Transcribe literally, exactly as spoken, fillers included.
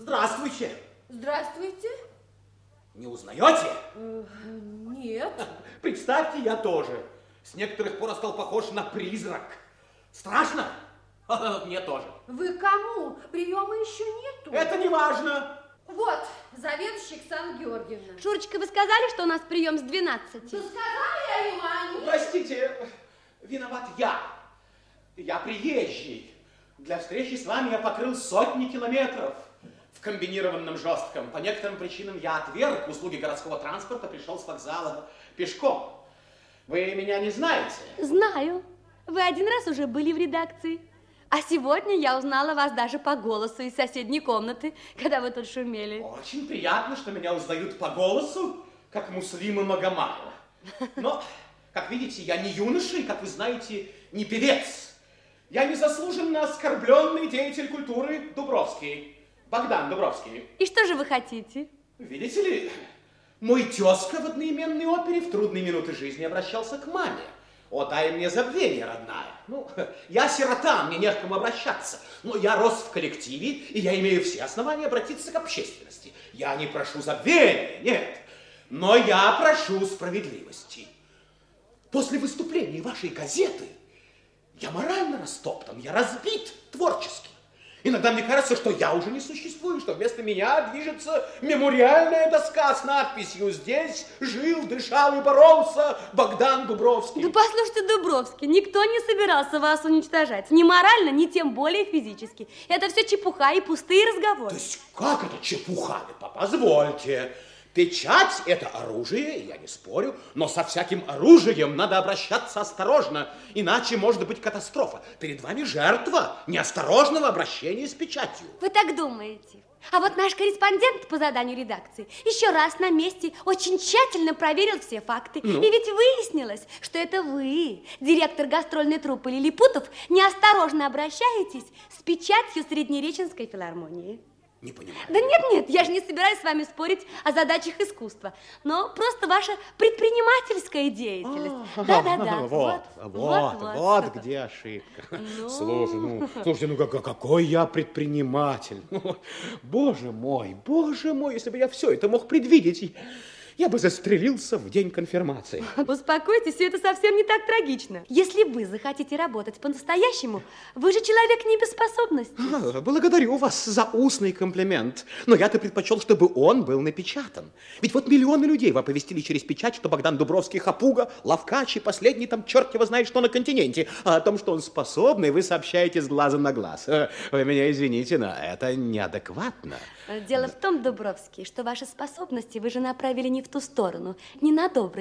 Здравствуйте. Здравствуйте. Не узнаете? Э, нет. Представьте, я тоже. С некоторых пор стал похож на призрак. Страшно? Мне тоже. Вы кому? Приема еще нету. Это не важно. Вот, заведующая Оксана Георгиевна. Шурочка, вы сказали, что у нас прием с двенадцати? Да сказала я ему, а они... Простите, виноват я. Я приезжий. Для встречи с вами я покрыл сотни километров. В комбинированном жестком. По некоторым причинам я отверг услуги городского транспорта, пришел с вокзала пешком. Вы меня не знаете? Знаю. Вы один раз уже были в редакции. А сегодня я узнала вас даже по голосу из соседней комнаты, когда вы тут шумели. Очень приятно, что меня узнают по голосу, как Муслима Магомаева. Но, как видите, я не юноша и, как вы знаете, не певец. Я незаслуженно оскорбленный деятель культуры Дубровский. Богдан Дубровский. И что же вы хотите? Видите ли, мой тезка в одноименной опере в трудные минуты жизни обращался к маме. О, дай мне забвение, родная. Ну, я сирота, мне не к кому обращаться. Но я рос в коллективе, и я имею все основания обратиться к общественности. Я не прошу забвения, нет. Но я прошу справедливости. После выступления вашей газеты я морально растоптан, я разбит творчески. Иногда мне кажется, что я уже не существую, что вместо меня движется мемориальная доска с надписью «Здесь жил, дышал и боролся Богдан Дубровский». Да послушайте, Дубровский, никто не собирался вас уничтожать. Ни морально, ни тем более физически. Это все чепуха и пустые разговоры. То есть как это чепуха? Позвольте. Печать – это оружие, я не спорю, но со всяким оружием надо обращаться осторожно, иначе может быть катастрофа. Перед вами жертва неосторожного обращения с печатью. Вы так думаете? А вот наш корреспондент по заданию редакции еще раз на месте очень тщательно проверил все факты. Ну? И ведь выяснилось, что это вы, директор гастрольной труппы Лилипутов, неосторожно обращаетесь с печатью Среднереченской филармонии. Не понимаю. Да нет, нет, я же не собираюсь с вами спорить о задачах искусства, но просто ваша предпринимательская деятельность. Да-да-да. Вот, вот, вот, вот где ошибка. Ну... Слушай, ну, слушайте, ну как, какой я предприниматель. Ну, боже мой, боже мой, если бы я все это мог предвидеть, я бы застрелился в день конфирмации. Успокойтесь, все это совсем не так трагично. Если вы захотите работать по-настоящему, вы же человек не без способностей. А, благодарю вас за устный комплимент. Но я-то предпочел, чтобы он был напечатан. Ведь вот миллионы людей вы оповестили через печать, что Богдан Дубровский хапуга, ловкач и последний там черт его знает что на континенте. А о том, что он способный, вы сообщаете с глаза на глаз. Вы меня извините, но это неадекватно. Дело в том, Дубровский, что ваши способности вы же направили не в ту сторону, не на добрый